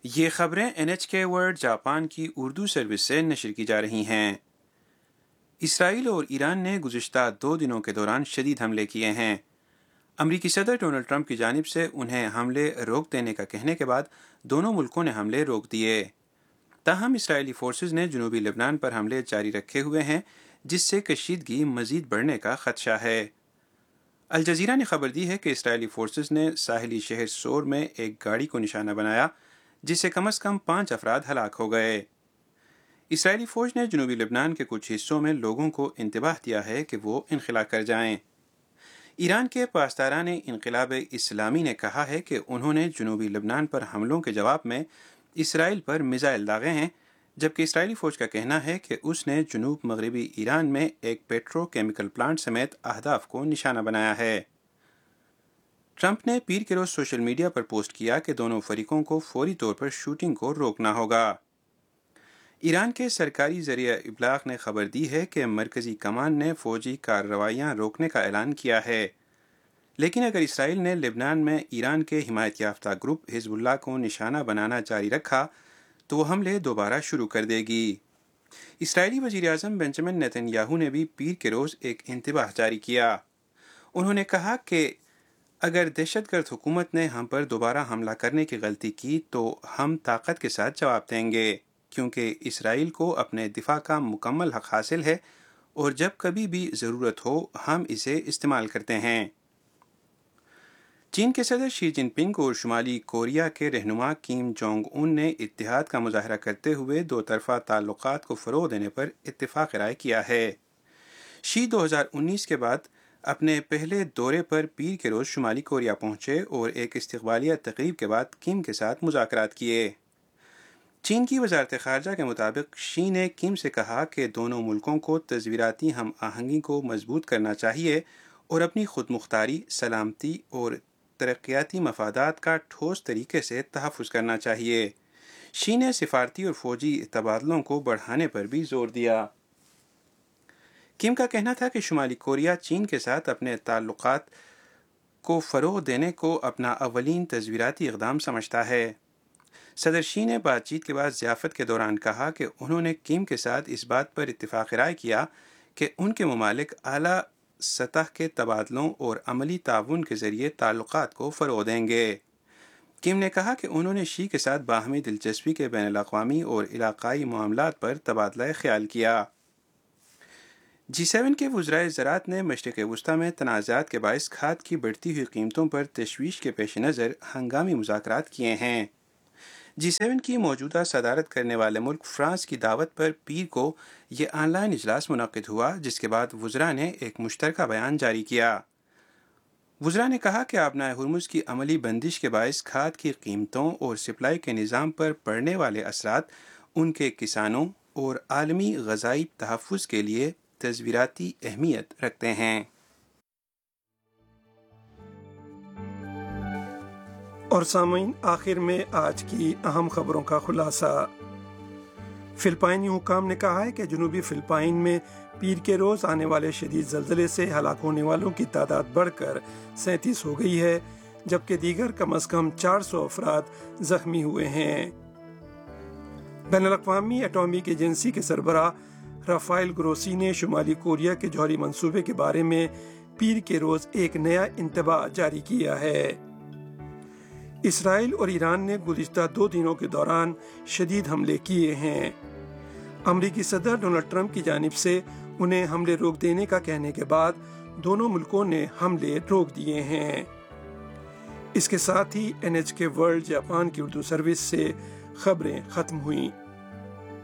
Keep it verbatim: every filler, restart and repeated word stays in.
یہ خبریں N H کے ورلڈ جاپان کی اردو سروس سے نشر کی جا رہی ہیں۔ اسرائیل اور ایران نے گزشتہ دو دنوں کے دوران شدید حملے کیے ہیں۔ امریکی صدر ڈونلڈ ٹرمپ کی جانب سے انہیں حملے روک دینے کا کہنے کے بعد دونوں ملکوں نے حملے روک دیے۔ تاہم اسرائیلی فورسز نے جنوبی لبنان پر حملے جاری رکھے ہوئے ہیں، جس سے کشیدگی مزید بڑھنے کا خدشہ ہے۔ الجزیرہ نے خبر دی ہے کہ اسرائیلی فورسز نے ساحلی شہر سور میں ایک گاڑی کو نشانہ بنایا، جس سے کم از کم پانچ افراد ہلاک ہو گئے۔ اسرائیلی فوج نے جنوبی لبنان کے کچھ حصوں میں لوگوں کو انتباہ دیا ہے کہ وہ انخلا کر جائیں۔ ایران کے پاسداران انقلاب اسلامی نے کہا ہے کہ انہوں نے جنوبی لبنان پر حملوں کے جواب میں اسرائیل پر میزائل داغے ہیں، جبکہ اسرائیلی فوج کا کہنا ہے کہ اس نے جنوب مغربی ایران میں ایک پیٹرو کیمیکل پلانٹ سمیت اہداف کو نشانہ بنایا ہے۔ ٹرمپ نے پیر کے روز سوشل میڈیا پر پوسٹ کیا کہ دونوں فریقوں کو فوری طور پر شوٹنگ کو روکنا ہوگا۔ ایران کے سرکاری ذریعہ ابلاغ نے خبر دی ہے کہ مرکزی کمان نے فوجی کارروائیاں روکنے کا اعلان کیا ہے، لیکن اگر اسرائیل نے لبنان میں ایران کے حمایت یافتہ گروپ حزب اللہ کو نشانہ بنانا جاری رکھا تو وہ حملے دوبارہ شروع کر دے گی۔ اسرائیلی وزیر اعظم بنجمن نیتن یاہو نے بھی پیر کے روز ایک انتباہ جاری کیا۔ انہوں نے کہا کہ اگر دہشت گرد حکومت نے ہم پر دوبارہ حملہ کرنے کی غلطی کی تو ہم طاقت کے ساتھ جواب دیں گے، کیونکہ اسرائیل کو اپنے دفاع کا مکمل حق حاصل ہے اور جب کبھی بھی ضرورت ہو ہم اسے استعمال کرتے ہیں۔ چین کے صدر شی جن پنگ اور شمالی کوریا کے رہنما کیم جونگ ان نے اتحاد کا مظاہرہ کرتے ہوئے دو طرفہ تعلقات کو فروغ دینے پر اتفاق رائے کیا ہے۔ شی دو ہزار انیس کے بعد اپنے پہلے دورے پر پیر کے روز شمالی کوریا پہنچے اور ایک استقبالیہ تقریب کے بعد کیم کے ساتھ مذاکرات کیے۔ چین کی وزارت خارجہ کے مطابق شی نے کیم سے کہا کہ دونوں ملکوں کو تصویراتی ہم آہنگی کو مضبوط کرنا چاہیے اور اپنی خود مختاری، سلامتی اور ترقیاتی مفادات کا ٹھوس طریقے سے تحفظ کرنا چاہیے۔ شی نے سفارتی اور فوجی تبادلوں کو بڑھانے پر بھی زور دیا۔ کیم کا کہنا تھا کہ شمالی کوریا چین کے ساتھ اپنے تعلقات کو فروغ دینے کو اپنا اولین تصویراتی اقدام سمجھتا ہے۔ صدر شی نے بات چیت کے بعد ضیافت کے دوران کہا کہ انہوں نے کیم کے ساتھ اس بات پر اتفاق رائے کیا کہ ان کے ممالک اعلیٰ سطح کے تبادلوں اور عملی تعاون کے ذریعے تعلقات کو فروغ دیں گے۔ کیم نے کہا کہ انہوں نے شی کے ساتھ باہمی دلچسپی کے بین الاقوامی اور علاقائی معاملات پر تبادلہ خیال کیا۔ جی سیون کے وزرائے زراعت نے مشرق وسطیٰ میں تنازعات کے باعث کھاد کی بڑھتی ہوئی قیمتوں پر تشویش کے پیش نظر ہنگامی مذاکرات کیے ہیں۔ جی سیون کی موجودہ صدارت کرنے والے ملک فرانس کی دعوت پر پیر کو یہ آن لائن اجلاس منعقد ہوا، جس کے بعد وزراء نے ایک مشترکہ بیان جاری کیا۔ وزراء نے کہا کہ آبنائے ہرمز کی عملی بندش کے باعث کھاد کی قیمتوں اور سپلائی کے نظام پر پڑنے والے اثرات ان کے کسانوں اور عالمی غذائی تحفظ کے لیے تصویراتی اہمیت رکھتے ہیں۔ اور سامعین، آخر میں آج کی اہم خبروں کا خلاصہ۔ فلپائنی حکام نے کہا ہے کہ جنوبی فلپائن میں پیر کے روز آنے والے شدید زلزلے سے ہلاک ہونے والوں کی تعداد بڑھ کر سینتیس ہو گئی ہے، جبکہ دیگر کم از کم چار سو افراد زخمی ہوئے ہیں۔ بین الاقوامی ایٹامک ایجنسی کے سربراہ رافائل گروسی نے شمالی کوریا کے جوہری منصوبے کے بارے میں پیر کے روز ایک نیا انتباہ جاری کیا ہے۔ اسرائیل اور ایران نے گزشتہ دو دنوں کے دوران شدید حملے کیے ہیں۔ امریکی صدر ڈونلڈ ٹرمپ کی جانب سے انہیں حملے روک دینے کا کہنے کے بعد دونوں ملکوں نے حملے روک دیے ہیں۔ اس کے ساتھ ہی این ایچ کے ورلڈ جاپان کی اردو سروس سے خبریں ختم ہوئیں۔